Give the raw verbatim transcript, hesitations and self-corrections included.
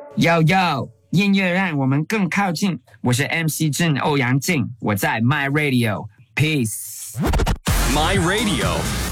Yo Yo，音乐让我们更靠近。我是 M C 郑欧阳靖，我在 My Radio，Peace。 My Radio。